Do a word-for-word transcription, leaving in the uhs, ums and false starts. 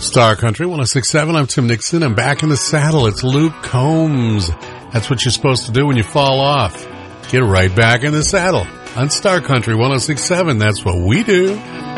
Star Country one oh six point seven. I'm Tim Nixon. I'm back in the saddle. It's Luke Combs. That's what you're supposed to do when you fall off. Get right back in the saddle on Star Country one oh six point seven. That's what we do.